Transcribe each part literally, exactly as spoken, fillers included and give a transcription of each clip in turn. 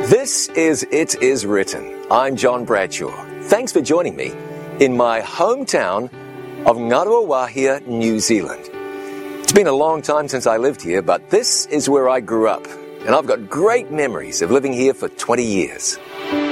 This is It Is Written. I'm John Bradshaw. Thanks for joining me in my hometown of Ngaruawahia, New Zealand. It's been a long time since I lived here, but this is where I grew up, and I've got great memories of living here for twenty years.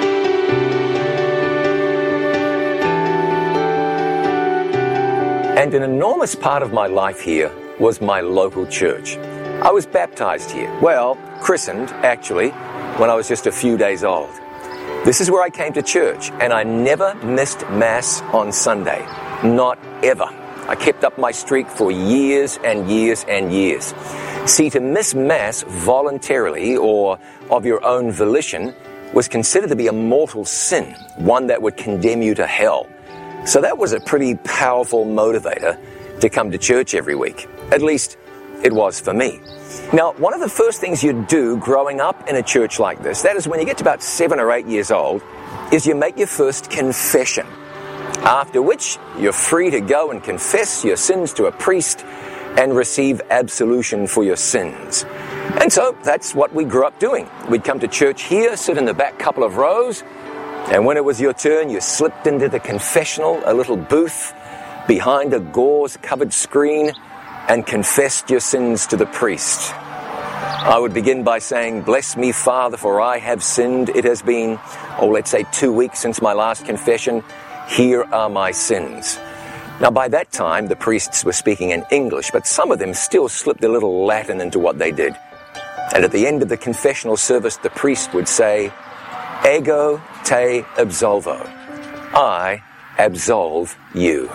And an enormous part of my life here was my local church. I was baptized here, well, christened, actually, when I was just a few days old. This is where I came to church, and I never missed Mass on Sunday. Not ever. I kept up my streak for years and years and years. See, to miss Mass voluntarily or of your own volition was considered to be a mortal sin, one that would condemn you to hell. So that was a pretty powerful motivator to come to church every week. At least, it was for me. Now, one of the first things you do growing up in a church like this, that is when you get to about seven or eight years old, is you make your first confession. After which, you're free to go and confess your sins to a priest and receive absolution for your sins. And so, that's what we grew up doing. We'd come to church here, sit in the back couple of rows, and when it was your turn, you slipped into the confessional, a little booth behind a gauze-covered screen, and confessed your sins to the priest. I would begin by saying, "Bless me, Father, for I have sinned. It has been, oh, let's say two weeks since my last confession. Here are my sins." Now, by that time, the priests were speaking in English, but some of them still slipped a little Latin into what they did. And at the end of the confessional service, the priest would say, "Ego te absolvo." I absolve you.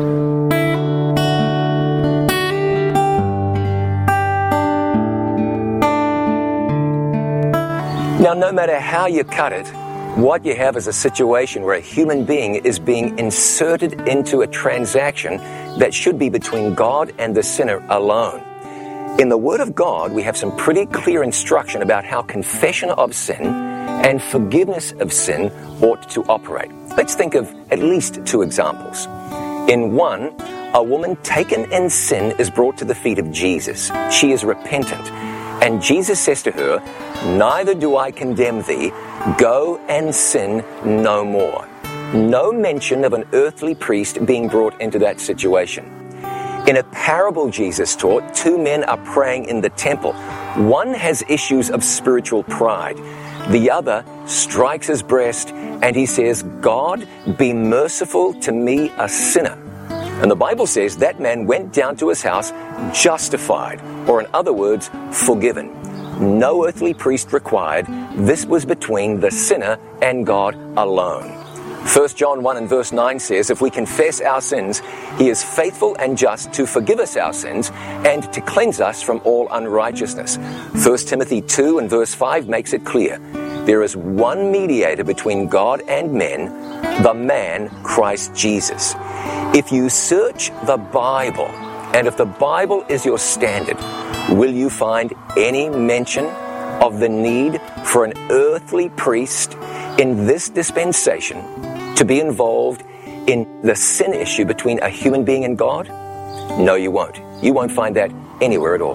Now, no matter how you cut it, what you have is a situation where a human being is being inserted into a transaction that should be between God and the sinner alone. In the Word of God, we have some pretty clear instruction about how confession of sin and forgiveness of sin ought to operate. Let's think of at least two examples. In one, a woman taken in sin is brought to the feet of Jesus. She is repentant. And Jesus says to her, "Neither do I condemn thee. Go and sin no more." No mention of an earthly priest being brought into that situation. In a parable Jesus taught, two men are praying in the temple. One has issues of spiritual pride. The other strikes his breast and he says, "God, be merciful to me, a sinner." And the Bible says that man went down to his house justified, or in other words, forgiven. No earthly priest required. This was between the sinner and God alone. First John one and verse nine says, if we confess our sins, he is faithful and just to forgive us our sins and to cleanse us from all unrighteousness. First Timothy two and verse five makes it clear. There is one mediator between God and men, the man Christ Jesus. If you search the Bible, and if the Bible is your standard, will you find any mention of the need for an earthly priest in this dispensation to be involved in the sin issue between a human being and God? No, you won't. You won't find that anywhere at all.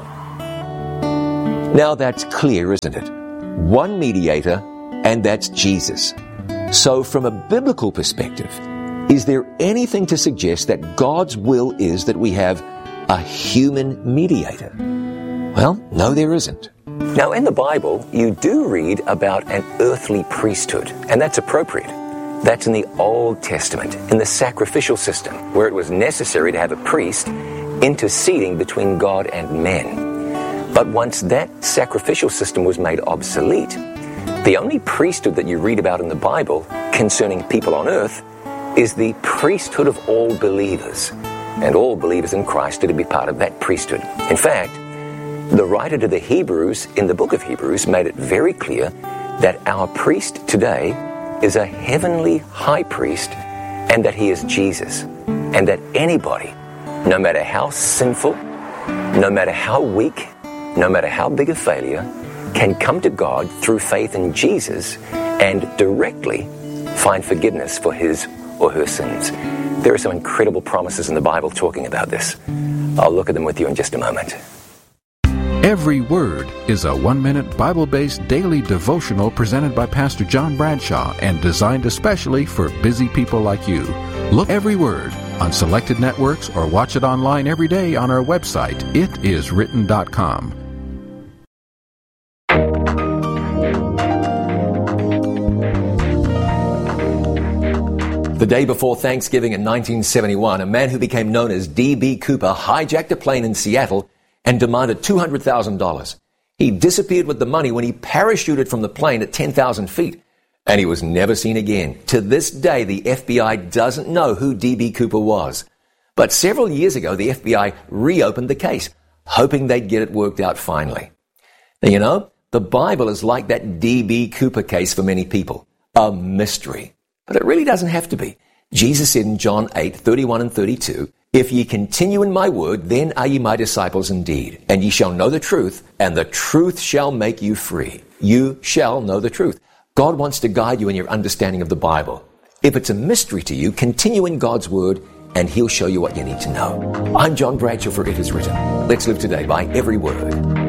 Now that's clear, isn't it? One mediator, and that's Jesus. So from a biblical perspective, is there anything to suggest that God's will is that we have a human mediator? Well, no, there isn't. Now, in the Bible, you do read about an earthly priesthood, and that's appropriate. That's in the Old Testament, in the sacrificial system, where it was necessary to have a priest interceding between God and men. But once that sacrificial system was made obsolete, the only priesthood that you read about in the Bible concerning people on earth is the priesthood of all believers. And all believers in Christ are to be part of that priesthood. In fact, the writer to the Hebrews in the book of Hebrews made it very clear that our priest today is a heavenly high priest and that he is Jesus. And that anybody, no matter how sinful, no matter how weak, no matter how big a failure, can come to God through faith in Jesus and directly find forgiveness for his or her sins. There are some incredible promises in the Bible talking about this. I'll look at them with you in just a moment. Every Word is a one-minute Bible-based daily devotional presented by Pastor John Bradshaw and designed especially for busy people like you. Look Every Word on selected networks or watch it online every day on our website, it is written dot com. The day before Thanksgiving in nineteen seventy-one, a man who became known as D B Cooper hijacked a plane in Seattle and demanded two hundred thousand dollars. He disappeared with the money when he parachuted from the plane at ten thousand feet, and he was never seen again. To this day, the F B I doesn't know who D B Cooper was. But several years ago, the F B I reopened the case, hoping they'd get it worked out finally. Now, you know, the Bible is like that D B Cooper case for many people, a mystery. But it really doesn't have to be. Jesus said in John eight, thirty-one and thirty-two, "If ye continue in my word, then are ye my disciples indeed. And ye shall know the truth, and the truth shall make you free." You shall know the truth. God wants to guide you in your understanding of the Bible. If it's a mystery to you, continue in God's word, and he'll show you what you need to know. I'm John Bradshaw for It Is Written. Let's live today by every word.